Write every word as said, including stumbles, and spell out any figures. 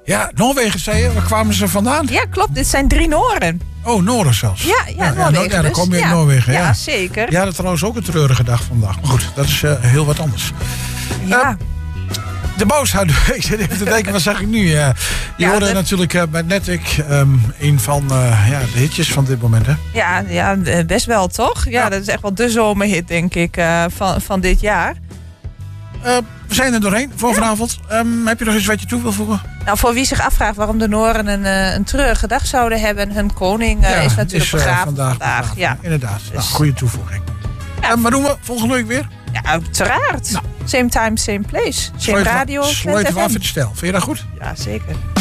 Ja, Noorwegen zei je. Waar kwamen ze vandaan? Ja, klopt. Dit zijn drie Noren. Oh, Noorden zelfs. Ja, ja, ja, Noorwegen. ja, dan dus. kom je uit ja. Noorwegen. Ja, ja, zeker. Ja, dat is trouwens ook een treurige dag vandaag. Maar goed, dat is uh, heel wat anders. Ja. Uh, de Booshuid. Ik zit even te denken, wat zeg ik nu? Uh, je ja, hoorde de... natuurlijk uh, bij Netic um, een van uh, ja, de hitjes van dit moment, hè? Ja, ja, best wel, toch? Ja, ja. Dat is echt wel de zomerhit, denk ik, uh, van, van dit jaar. Uh, we zijn er doorheen voor ja. vanavond. Um, heb je nog iets wat je toe wil voegen? Nou, voor wie zich afvraagt waarom de Noren een, uh, een treurige dag zouden hebben. Hun koning uh, ja, is natuurlijk is, uh, begraven vandaag. vandaag. vandaag. Ja. Inderdaad. Dus... Nou, goede toevoeging. Ja. En wat doen we volgende week weer? Ja, uiteraard. Nou. Same time, same place. Same sluiten radio. we, sluiten we af in de stijl. Vind je dat goed? Ja, zeker.